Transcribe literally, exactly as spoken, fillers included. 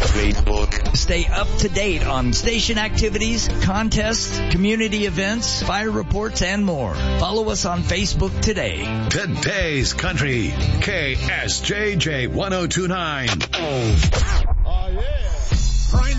Facebook. Stay up to date on station activities, contests, community events, fire reports, and more. Follow us on Facebook today. Today's Country, K S J J ten twenty-nine. Oh, yeah.